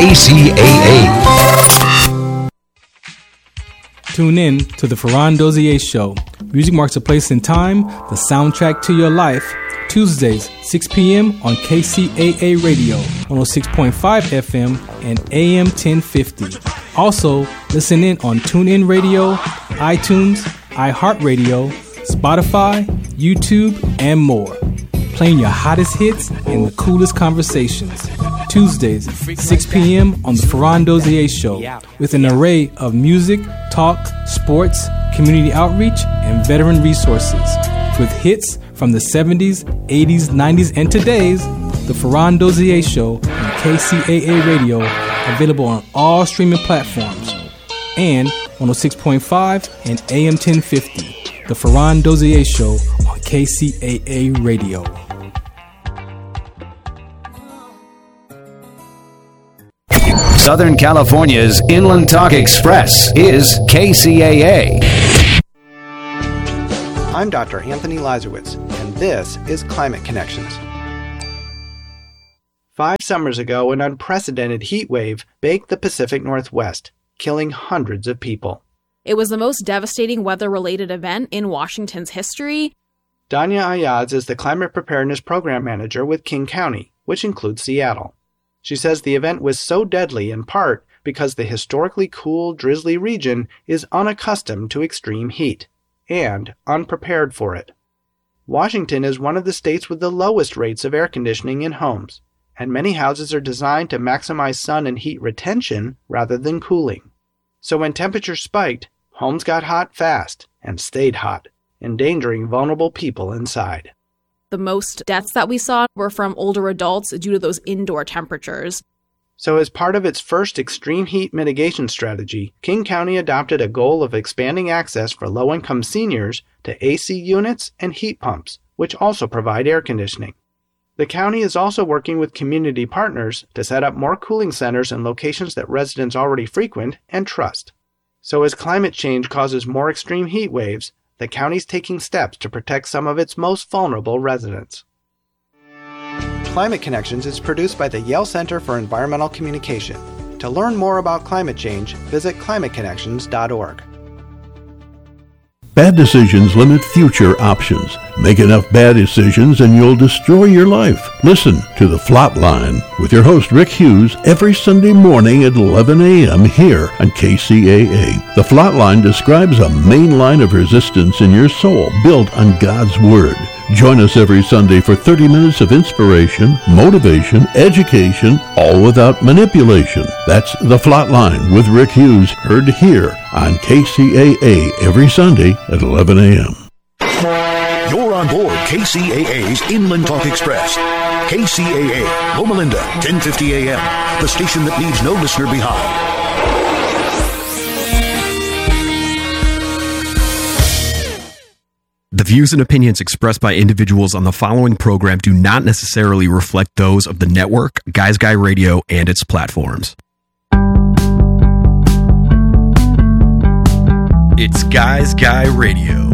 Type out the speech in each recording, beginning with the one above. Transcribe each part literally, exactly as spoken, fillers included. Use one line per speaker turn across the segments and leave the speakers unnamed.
K C A A.
Tune in to the Ferran Dozier Show. Music marks a place and time, the soundtrack to your life. Tuesdays, six p.m. on K C A A Radio, one oh six point five F M and A M ten fifty. Also, listen in on TuneIn Radio, iTunes, iHeartRadio, Spotify, YouTube, and more. Playing your hottest hits and the coolest conversations. Tuesdays, six p.m. on the Ferran Dozier Show, with an array of music, talk, sports, community outreach, and veteran resources. With hits from the seventies, eighties, nineties, and today's, the Ferran Dozier Show on K C A A Radio, available on all streaming platforms, and one oh six point five and A M ten fifty, the Ferran Dozier Show on K C A A Radio.
Southern California's Inland Talk Express is K C A A.
I'm Doctor Anthony Lazarowitz, and this is Climate Connections. Five summers ago, an unprecedented heat wave baked the Pacific Northwest, killing hundreds of people.
It was the most devastating weather-related event in Washington's history.
Danya Ayaz is the Climate Preparedness Program Manager with King County, which includes Seattle. She says the event was so deadly in part because the historically cool, drizzly region is unaccustomed to extreme heat and unprepared for it. Washington is one of the states with the lowest rates of air conditioning in homes, and many houses are designed to maximize sun and heat retention rather than cooling. So when temperatures spiked, homes got hot fast and stayed hot, endangering vulnerable people inside.
The most deaths that we saw were from older adults due to those indoor temperatures.
So as part of its first extreme heat mitigation strategy, King County adopted a goal of expanding access for low-income seniors to A C units and heat pumps, which also provide air conditioning. The county is also working with community partners to set up more cooling centers in locations that residents already frequent and trust. So as climate change causes more extreme heat waves, the county's taking steps to protect some of its most vulnerable residents. Climate Connections is produced by the Yale Center for Environmental Communication. To learn more about climate change, visit climate connections dot org.
Bad decisions limit future options. Make enough bad decisions and you'll destroy your life. Listen to The Flatline with your host Rick Hughes every Sunday morning at eleven a.m. here on K C A A. The Flatline describes a main line of resistance in your soul built on God's Word. Join us every Sunday for thirty minutes of inspiration, motivation, education, all without manipulation. That's The Flatline with Rick Hughes, heard here on K C A A every Sunday at eleven a.m.
You're on board K C A A's Inland Talk Express. K C A A, Loma Linda, ten fifty a.m., the station that leaves no listener behind.
The views and opinions expressed by individuals on the following program do not necessarily reflect those of the network, Guys Guy Radio, and its platforms. It's Guys Guy Radio.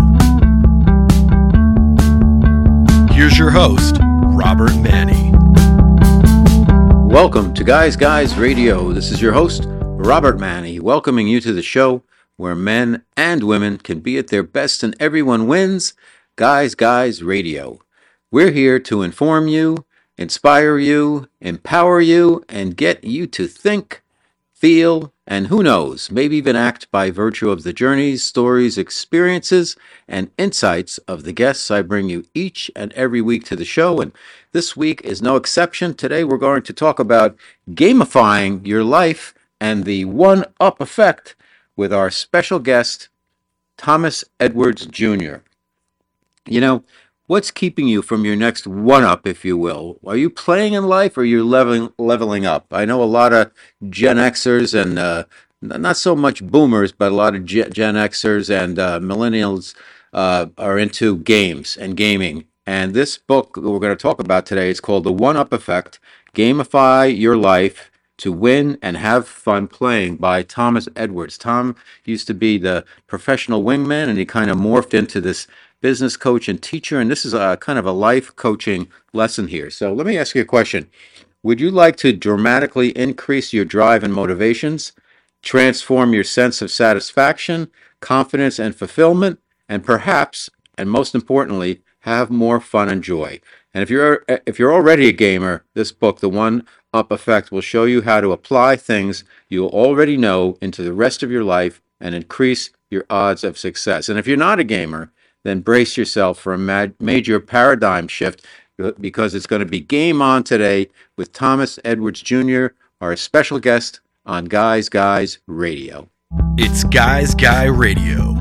Here's your host, Robert Manny.
Welcome to Guys Guys Radio. This is your host, Robert Manny, welcoming you to the show where men and women can be at their best and everyone wins. Guys Guys Radio. We're here to inform you, inspire you, empower you, and get you to think, feel, and who knows, maybe even act by virtue of the journeys, stories, experiences, and insights of the guests I bring you each and every week to the show. And this week is no exception. Today we're going to talk about gamifying your life and the one-up effect with our special guest, Thomas Edwards Junior You know, what's keeping you from your next one-up, if you will? Are you playing in life or are you leveling, leveling up? I know a lot of Gen Xers and uh, not so much boomers, but a lot of Gen Xers and uh, millennials uh, are into games and gaming. And this book we're going to talk about today is called The One-Up Effect, Gamify Your Life to Win and Have Fun Playing by Thomas Edwards. Tom used to be the professional wingman, and he kind of morphed into this business coach and teacher, and this is a kind of a life coaching lesson here. So let me ask you a question. Would you like to dramatically increase your drive and motivations, transform your sense of satisfaction, confidence, and fulfillment, and perhaps, and most importantly, have more fun and joy? And if you're if you're already a gamer, this book, The One Up Effect, will show you how to apply things you already know into the rest of your life and increase your odds of success. And if you're not a gamer, then brace yourself for a ma- major paradigm shift, because it's going to be game on today with Thomas Edwards Junior, our special guest on Guys Guys Radio.
It's Guys Guy Radio.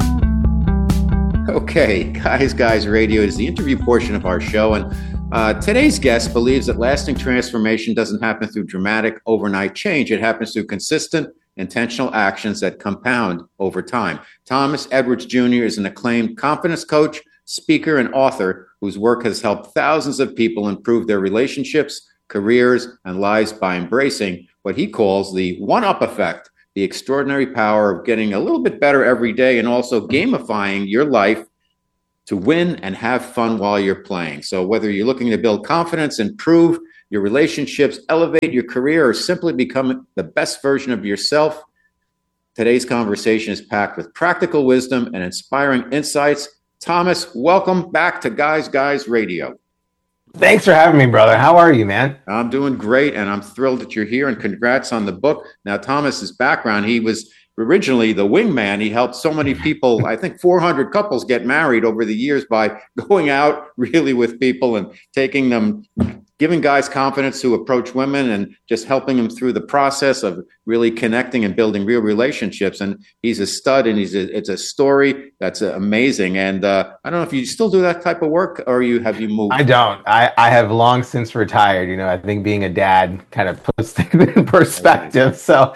Okay, Guys Guys Radio is the interview portion of our show, and uh, today's guest believes that lasting transformation doesn't happen through dramatic overnight change. It happens through consistent, intentional actions that compound over time. Thomas Edwards Junior is an acclaimed confidence coach, speaker, and author whose work has helped thousands of people improve their relationships, careers, and lives by embracing what he calls the one-up effect, the extraordinary power of getting a little bit better every day and also gamifying your life to win and have fun while you're playing. So whether you're looking to build confidence, improve your relationships, elevate your career, or simply become the best version of yourself, today's conversation is packed with practical wisdom and inspiring insights. Thomas, welcome back to Guys Guys Radio.
Thanks for having me, brother. How are you, man?
I'm doing great, and I'm thrilled that you're here, and congrats on the book. Now, Thomas's background, he was originally the wingman. He helped so many people, I think four hundred couples get married over the years by going out really with people and taking them, giving guys confidence to approach women and just helping them through the process of really connecting and building real relationships. And he's a stud, and he's a, it's a story that's amazing. And uh, I don't know if you still do that type of work, or you have you moved?
I don't. I, I have long since retired. You know, I think being a dad kind of puts things in perspective. So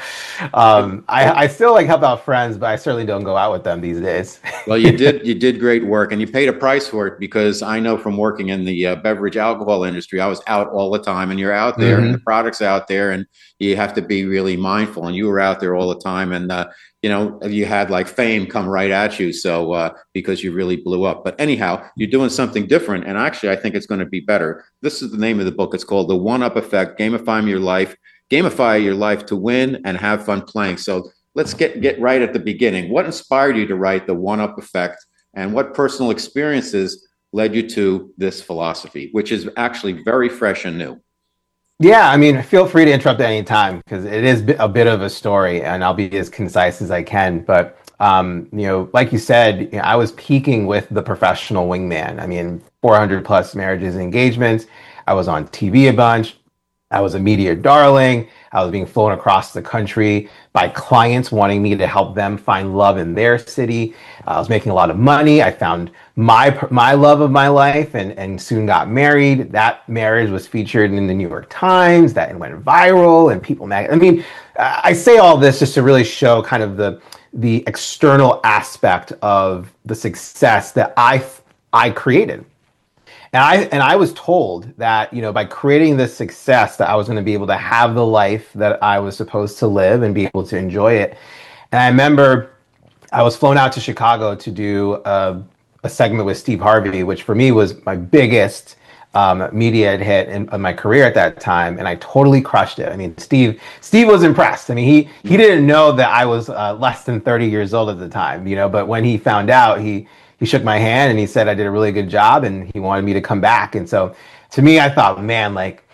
um, I, I still like help out friends, but I certainly don't go out with them these days.
Well, you did you did great work, and you paid a price for it, because I know from working in the uh, beverage alcohol industry, I was out all the time, and you're out there, mm-hmm. and the product's out there, and you have to be really mindful, and you were out there all the time, and uh, you know, you had like fame come right at you, so uh, because you really blew up. But anyhow, you're doing something different, and actually I think it's going to be better. This is the name of the book. It's called The One Up Effect, Gamify Your Life, Gamify Your Life to Win and Have Fun Playing. So let's get, get right at the beginning. What inspired you to write The One Up Effect, and what personal experiences led you to this philosophy, which is actually very fresh and new?
Yeah, I mean, feel free to interrupt at any time, because it is a bit of a story, and I'll be as concise as I can. But, um, you know, like you said, you know, I was peaking with the professional wingman. I mean, four hundred plus marriages and engagements. I was on T V a bunch. I was a media darling. I was being flown across the country by clients wanting me to help them find love in their city. I was making a lot of money. I found my my love of my life, and, and soon got married. That marriage was featured in the New York Times. That went viral, and people mag- I mean, I say all this just to really show kind of the the external aspect of the success that I I created. And I and I was told that, you know, by creating this success, that I was going to be able to have the life that I was supposed to live and be able to enjoy it. And I remember I was flown out to Chicago to do a, a segment with Steve Harvey, which for me was my biggest um, media hit in, in my career at that time, and I totally crushed it. I mean, Steve Steve was impressed. I mean, he he didn't know that I was uh, less than thirty years old at the time, you know. But when he found out, he He shook my hand and he said I did a really good job, and he wanted me to come back. And so to me, I thought, man, like,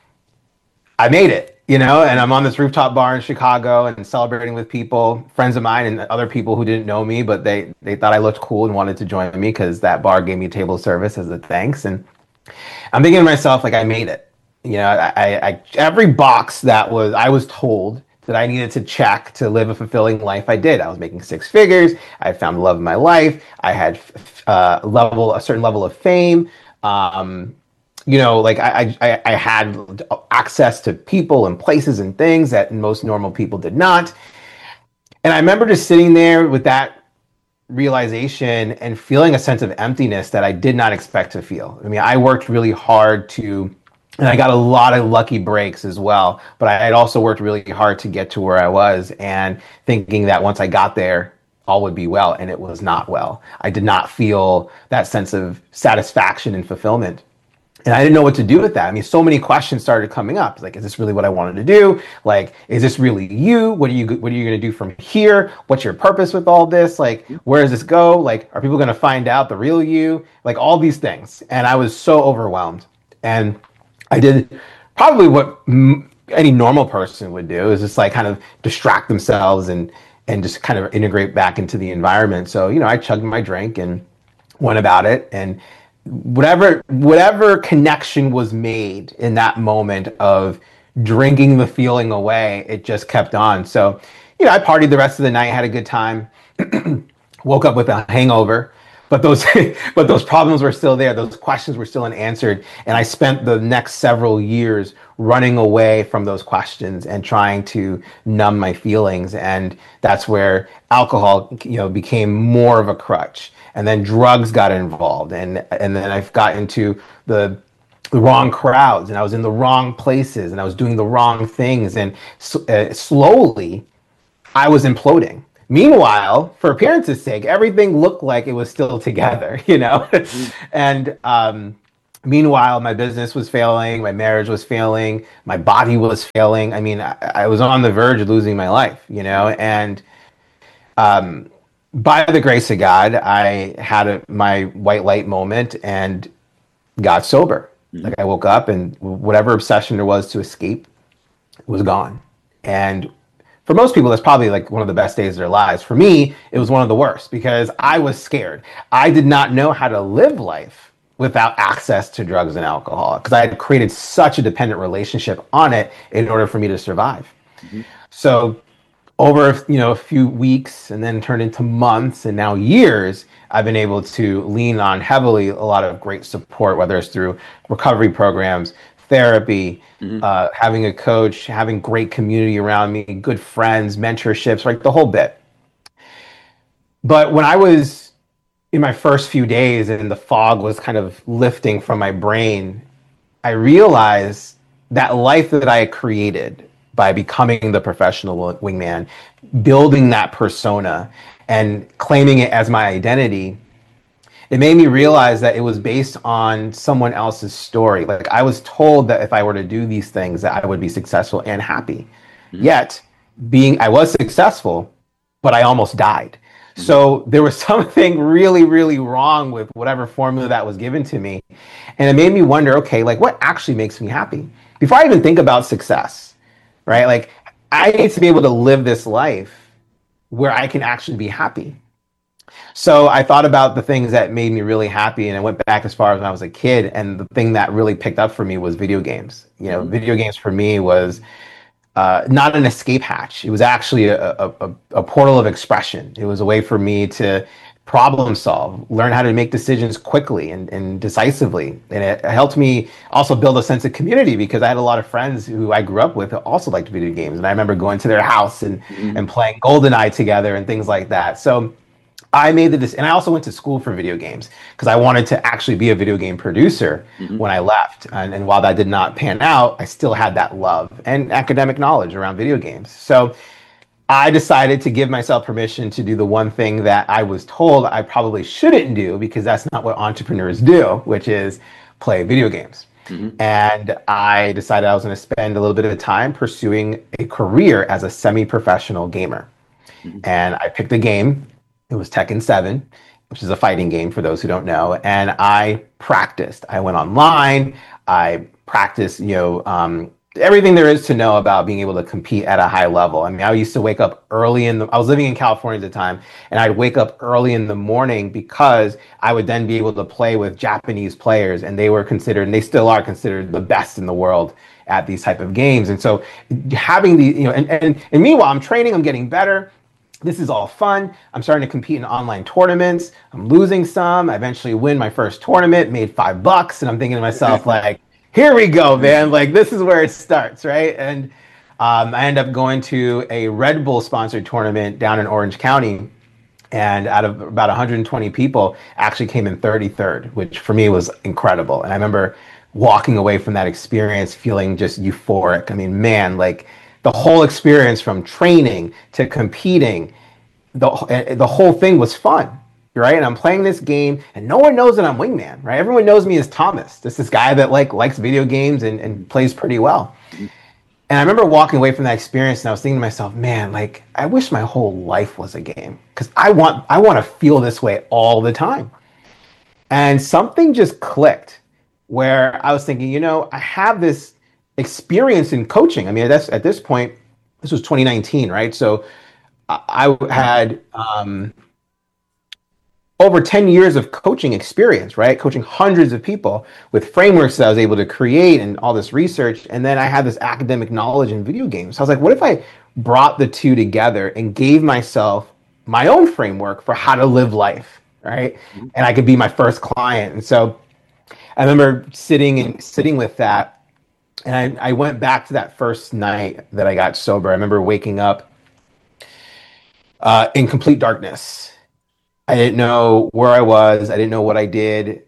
I made it, you know, and I'm on this rooftop bar in Chicago and celebrating with people, friends of mine and other people who didn't know me, but they, they thought I looked cool and wanted to join me because that bar gave me table service as a thanks. And I'm thinking to myself, like, I made it. You know, I, I every box that was, I was told that I needed to check to live a fulfilling life, I did. I was making six figures. I found the love of my life. I had uh, level a certain level of fame. Um, you know, like I, I, I had access to people and places and things that most normal people did not. And I remember just sitting there with that realization and feeling a sense of emptiness that I did not expect to feel. I mean, I worked really hard to, and I got a lot of lucky breaks as well, but I had also worked really hard to get to where I was, and thinking that once I got there, all would be well, and it was not well. I did not feel that sense of satisfaction and fulfillment. And I didn't know what to do with that. I mean, so many questions started coming up. Like, is this really what I wanted to do? Like, is this really you? What are you, what are you going to do from here? What's your purpose with all this? Like, where does this go? Like, are people going to find out the real you? Like, all these things. And I was so overwhelmed. And I did probably what m- any normal person would do, is just like kind of distract themselves and, and just kind of integrate back into the environment. So, you know, I chugged my drink and went about it, and whatever whatever connection was made in that moment of drinking the feeling away, it just kept on. So, you know, I partied the rest of the night, had a good time, woke up with a hangover, but those but those problems were still there. Those questions were still unanswered. And I spent the next several years running away from those questions and trying to numb my feelings. And that's where alcohol, you know, became more of a crutch. And then drugs got involved, and and then I got into the the wrong crowds, and I was in the wrong places, and I was doing the wrong things, and uh, slowly I was imploding. Meanwhile, for appearance's sake, everything looked like it was still together, you know. and um, meanwhile, my business was failing, my marriage was failing, my body was failing. I mean, I, I was on the verge of losing my life, you know, and um. by the grace of God, I had a, my white light moment and got sober. Mm-hmm. Like, I woke up and whatever obsession there was to escape was gone. And for most people, that's probably like one of the best days of their lives. For me, it was one of the worst because I was scared. I did not know how to live life without access to drugs and alcohol because I had created such a dependent relationship on it in order for me to survive. Mm-hmm. So over, you know, a few weeks and then turned into months and now years, I've been able to lean on heavily a lot of great support, whether it's through recovery programs, therapy, mm-hmm. uh, having a coach, having great community around me, good friends, mentorships, like the whole bit. But when I was in my first few days and the fog was kind of lifting from my brain, I realized that life that I had created by becoming the professional wingman, building that persona and claiming it as my identity, it made me realize that it was based on someone else's story. Like, I was told that if I were to do these things, that I would be successful and happy. Mm-hmm. Yet, being, I was successful, but I almost died. Mm-hmm. So there was something really, really wrong with whatever formula that was given to me. And it made me wonder, okay, like, what actually makes me happy? Before I even think about success, right? Like, I need to be able to live this life where I can actually be happy. So I thought about the things that made me really happy, and I went back as far as when I was a kid, and the thing that really picked up for me was video games. You know, mm-hmm. video games for me was uh, not an escape hatch. It was actually a, a, a portal of expression. It was a way for me to problem solve, learn how to make decisions quickly and, and decisively. And it helped me also build a sense of community because I had a lot of friends who I grew up with who also liked video games. And I remember going to their house and, mm-hmm. and playing GoldenEye together and things like that. So I made the decision, and I also went to school for video games because I wanted to actually be a video game producer mm-hmm. when I left. And, and while that did not pan out, I still had that love and academic knowledge around video games. So I decided to give myself permission to do the one thing that I was told I probably shouldn't do because that's not what entrepreneurs do, which is play video games. Mm-hmm. And I decided I was going to spend a little bit of time pursuing a career as a semi-professional gamer. Mm-hmm. And I picked a game. It was Tekken seven, which is a fighting game for those who don't know. And I practiced. I went online. I practiced, you know, um, everything there is to know about being able to compete at a high level. I mean, I used to wake up early in the, I was living in California at the time, and I'd wake up early in the morning because I would then be able to play with Japanese players, and they were considered, and they still are considered, the best in the world at these type of games. And so having the, you know, and, and, and meanwhile, I'm training, I'm getting better. This is all fun. I'm starting to compete in online tournaments. I'm losing some. I eventually win my first tournament, made five bucks, and I'm thinking to myself, like, here we go, man. Like, this is where it starts, right? And um, I end up going to a Red Bull sponsored tournament down in Orange County. And out of about one hundred twenty people, actually came in thirty-third, which for me was incredible. And I remember walking away from that experience feeling just euphoric. I mean, man, like the whole experience from training to competing, the, the whole thing was fun. right? And I'm playing this game, and no one knows that I'm wingman, right? Everyone knows me as Thomas. This this guy that like likes video games and, and plays pretty well. And I remember walking away from that experience, and I was thinking to myself, man, like I wish my whole life was a game, because I want I want to feel this way all the time. And something just clicked, where I was thinking, you know, I have this experience in coaching. I mean, that's at this point, this was twenty nineteen, right? So I had um, over ten years of coaching experience, right? Coaching hundreds of people with frameworks that I was able to create and all this research. And then I had this academic knowledge in video games. So I was like, what if I brought the two together and gave myself my own framework for how to live life, right? And I could be my first client. And so I remember sitting and sitting with that. And I, I went back to that first night that I got sober. I remember waking up Uh, in complete darkness. I didn't know where I was. I didn't know what I did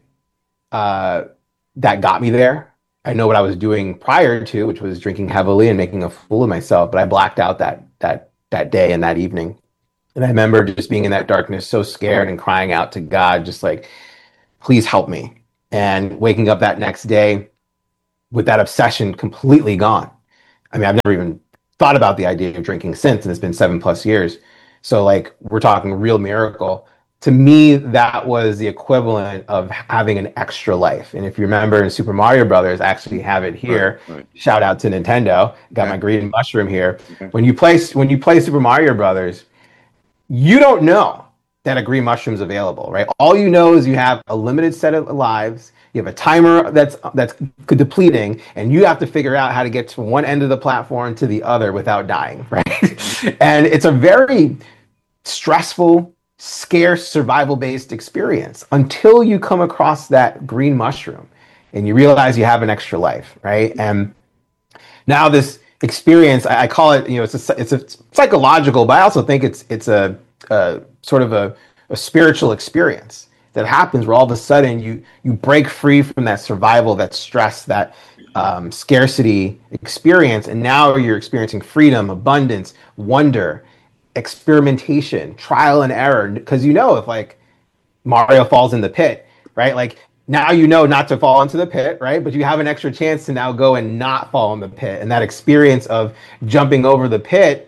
uh, that got me there. I know what I was doing prior to, which was drinking heavily and making a fool of myself. But I blacked out that that that day and that evening. And I remember just being in that darkness, so scared and crying out to God, just like, please help me. And waking up that next day with that obsession completely gone. I mean, I've never even thought about the idea of drinking since, and it's been seven plus years. So like we're talking real miracle. To me, that was the equivalent of having an extra life. And if you remember in Super Mario Brothers, I actually have it here. Right, right. Shout out to Nintendo. Got okay. my green mushroom here. Okay. When you play when you play Super Mario Brothers, you don't know that a green mushroom's available, right? All you know is you have a limited set of lives. You have a timer that's that's depleting, and you have to figure out how to get to one end of the platform to the other without dying, right? And it's a very stressful, scarce, survival-based experience until you come across that green mushroom and you realize you have an extra life, right? And now this experience, I, I call it, you know, it's a, it's a psychological, but I also think it's it's a, a sort of a, a spiritual experience that happens where all of a sudden you you break free from that survival, that stress, that um, scarcity experience, and now you're experiencing freedom, abundance, wonder, experimentation, trial and error. Because you know, if like Mario falls in the pit, right? Like now you know not to fall into the pit, right? But you have an extra chance to now go and not fall in the pit. And that experience of jumping over the pit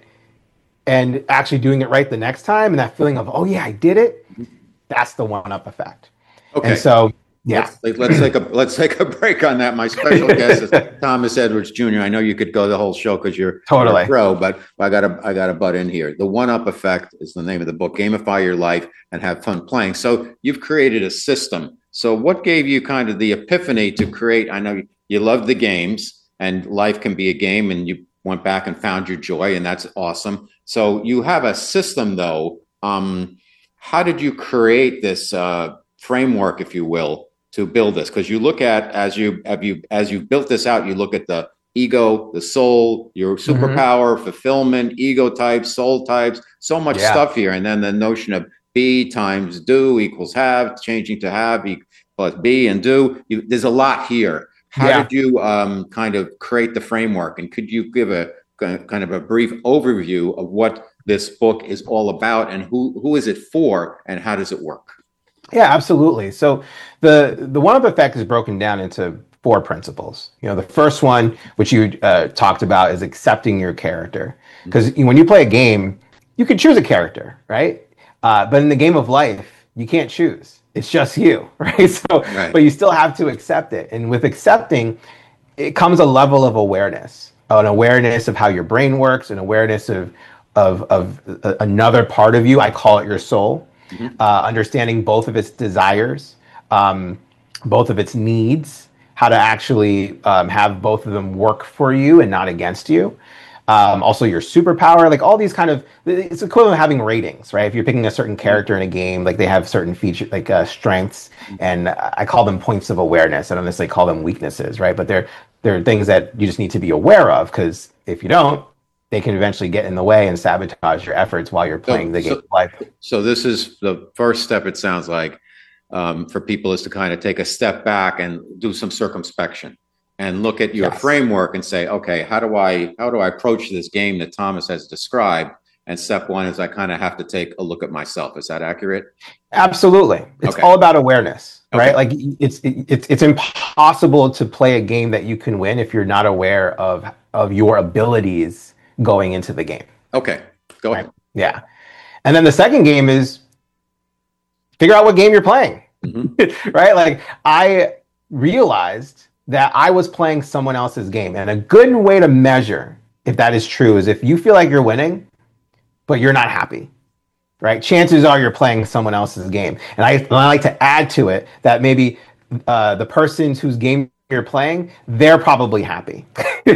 and actually doing it right the next time, and that feeling of, oh yeah, I did it. That's the one-up effect.
Okay.
And so, yeah.
Let's, let's take a let's take a break on that. My special guest is Thomas Edwards Junior I know you could go the whole show because you're
totally
a pro, but I got to I got to butt in here. The one-up effect is the name of the book. Gamify your life and have fun playing. So you've created a system. So what gave you kind of the epiphany to create? I know you love the games, and life can be a game, and you went back and found your joy, and that's awesome. So you have a system, though. Um, how did you create this uh, framework, if you will, to build this? Because you look at, as you have you as you built this out, you look at the ego, the soul, your superpower, mm-hmm. fulfillment, ego types, soul types, so much yeah. stuff here. And then the notion of be times do equals have, changing to have e- plus be and do. You, there's a lot here. How yeah. did you um, kind of create the framework? And could you give a kind of a brief overview of what this book is all about, and who who is it for, and how does it work?
Yeah, absolutely. So the the one-up effect is broken down into four principles. You know, the first one, which you uh, talked about, is accepting your character. Because mm-hmm. when you play a game, you can choose a character, right? Uh, but in the game of life, you can't choose. It's just you, right? So, right. But you still have to accept it. And with accepting, it comes a level of awareness, an awareness of how your brain works, an awareness of of of uh, another part of you. I call it your soul. Mm-hmm. Uh, understanding both of its desires, um, both of its needs, how to actually um, have both of them work for you and not against you. Um, also your superpower, like all these kind of, it's equivalent of having ratings, right? If you're picking a certain character in a game, like they have certain feature, like uh, strengths, and I call them points of awareness. I don't necessarily call them weaknesses, right? But they're, they're things that you just need to be aware of, because if you don't, they can eventually get in the way and sabotage your efforts while you're playing so, the game
so,
of life.
So this is the first step, it sounds like, um, for people, is to kind of take a step back and do some circumspection and look at your yes. framework and say, okay, how do I how do I approach this game that Thomas has described? And step one is I kind of have to take a look at myself. Is that accurate?
Absolutely. It's
okay.
all about awareness,
okay.
right? Like it's it's it's impossible to play a game that you can win if you're not aware of of your abilities going into the game.
Okay, go ahead.
Right? Yeah. And then the second game is figure out what game you're playing, mm-hmm. right? Like I realized that I was playing someone else's game. And a good way to measure if that is true is if you feel like you're winning, but you're not happy, right? Chances are you're playing someone else's game. And I, and I like to add to it that maybe uh, the person whose game you're playing, they're probably happy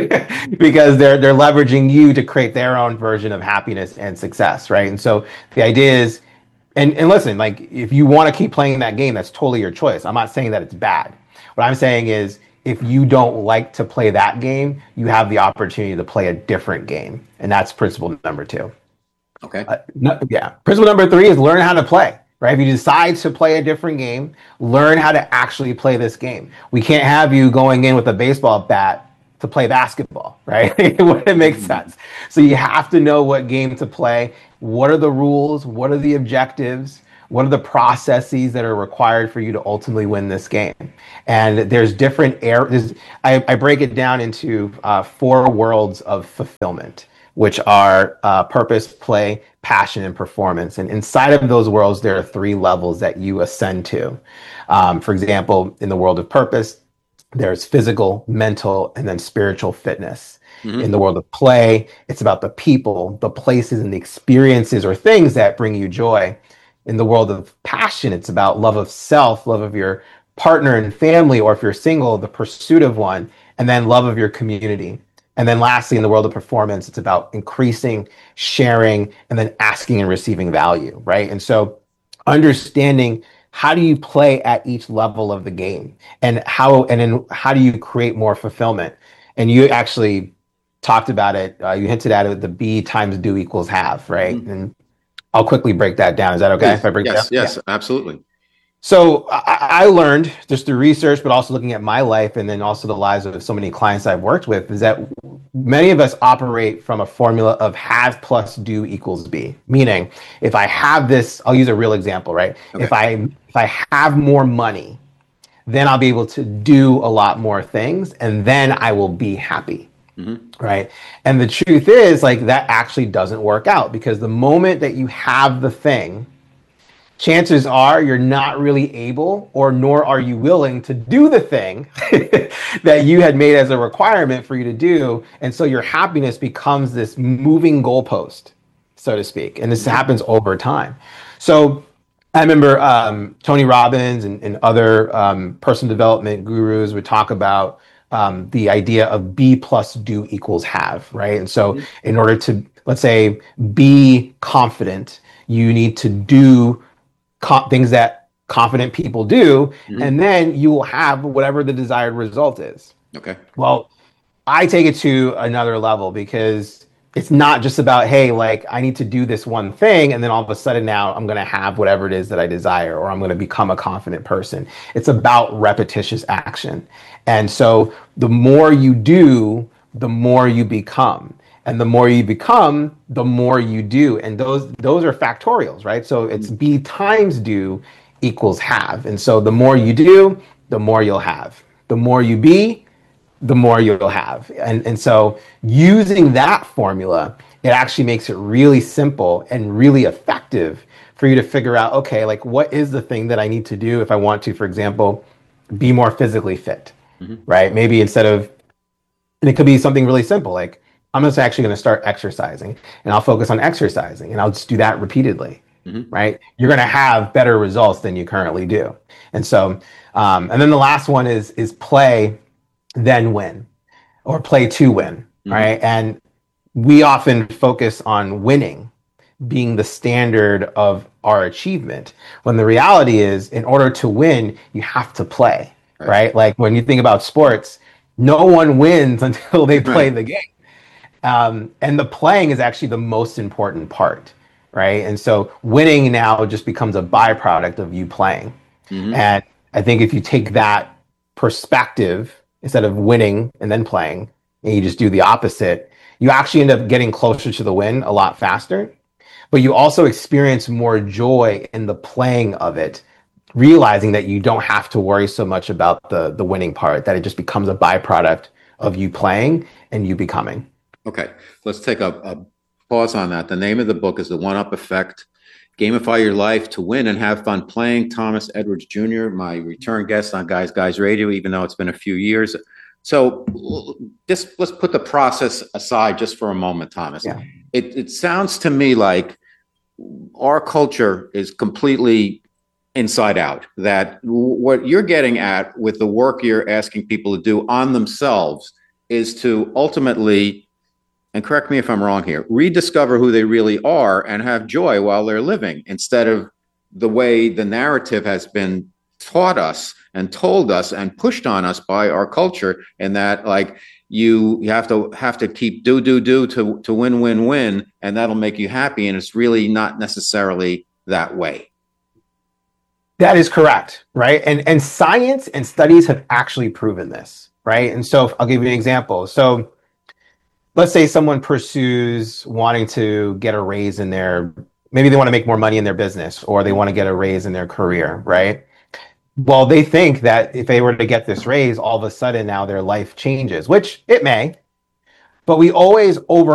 because they're they're leveraging you to create their own version of happiness and success, right? And so the idea is, and, and listen, like if you want to keep playing that game, that's totally your choice. I'm not saying that it's bad. What I'm saying is if you don't like to play that game, you have the opportunity to play a different game. And that's principle number two.
Okay.
Uh, no, yeah. Principle number three is learn how to play. Right? If you decide to play a different game, learn how to actually play this game. We can't have you going in with a baseball bat to play basketball, right? It wouldn't make sense. So you have to know what game to play. What are the rules? What are the objectives? What are the processes that are required for you to ultimately win this game? And there's different areas. I, I break it down into uh, four worlds of fulfillment, which are uh, purpose, play, passion, and performance. And inside of those worlds, there are three levels that you ascend to. Um, for example, in the world of purpose, there's physical, mental, and then spiritual fitness. Mm-hmm. In the world of play, it's about the people, the places, and the experiences or things that bring you joy. In the world of passion, it's about love of self, love of your partner and family, or if you're single, the pursuit of one, and then love of your community. And then lastly, in the world of performance, it's about increasing, sharing, and then asking and receiving value, right? And so understanding how do you play at each level of the game and how and then how do you create more fulfillment? And you actually talked about it, uh, you hinted at it, the be times do equals have, right? Mm-hmm. And I'll quickly break that down. Is that okay
yes,
if I break
yes,
that down?
Yes, yes, absolutely.
So I, I learned just through research, but also looking at my life and then also the lives of so many clients I've worked with, is that many of us operate from a formula of have plus do equals be. Meaning, if I have this, I'll use a real example, right? Okay. If I if I have more money, then I'll be able to do a lot more things, and then I will be happy. Mm-hmm. Right. And the truth is, like, that actually doesn't work out, because the moment that you have the thing, chances are you're not really able, or nor are you willing to do the thing that you had made as a requirement for you to do. And so your happiness becomes this moving goalpost, so to speak. And this happens over time. So I remember um, Tony Robbins and, and other um, personal development gurus would talk about um, the idea of be plus do equals have, right? And so in order to, let's say, be confident, you need to do Co- things that confident people do, mm-hmm. and then you will have whatever the desired result is.
Okay.
Well, I take it to another level, because it's not just about, hey, like, I need to do this one thing, and then all of a sudden now I'm going to have whatever it is that I desire, or I'm going to become a confident person. It's about repetitious action. And so the more you do, the more you become. And the more you become, the more you do. And those those are factorials, right? So it's be times do equals have. And so the more you do, the more you'll have. The more you be, the more you'll have. And, and so using that formula, it actually makes it really simple and really effective for you to figure out, okay, like, what is the thing that I need to do if I want to, for example, be more physically fit, mm-hmm. right? Maybe instead of, and it could be something really simple, like, I'm just actually going to start exercising, and I'll focus on exercising, and I'll just do that repeatedly, mm-hmm. right? You're going to have better results than you currently do. And so, um, and then the last one is, is play, then win, or play to win, mm-hmm. right? And we often focus on winning being the standard of our achievement, when the reality is, in order to win, you have to play, right? right? Like, when you think about sports, no one wins until they play right. the game. Um, and the playing is actually the most important part, right? And so winning now just becomes a byproduct of you playing. Mm-hmm. And I think if you take that perspective, instead of winning and then playing, and you just do the opposite, you actually end up getting closer to the win a lot faster. but you also experience more joy in the playing of it, realizing that you don't have to worry so much about the the winning part, that it just becomes a byproduct of you playing and you becoming.
Okay, let's take a, a pause on that. The name of the book is The One-Up Effect. Gamify your life to win and have fun playing. Thomas Edwards Junior, my return guest on Guys Guys Radio, even though it's been a few years. So just let's put the process aside just for a moment, Thomas.
Yeah.
It, it sounds to me like our culture is completely inside out, that what you're getting at with the work you're asking people to do on themselves is to ultimately, and correct me if I'm wrong here, rediscover who they really are and have joy while they're living, instead of the way the narrative has been taught us and told us and pushed on us by our culture, and that like you you have to have to keep do do do to to win win win, and that'll make you happy, and it's really not necessarily that way.
That is correct, right? And and science and studies have actually proven this, right? And so I'll give you an example. So let's say someone pursues wanting to get a raise in their, maybe they want to make more money in their business, or they want to get a raise in their career, right? Well, they think that if they were to get this raise, all of a sudden now their life changes, which it may, but we always over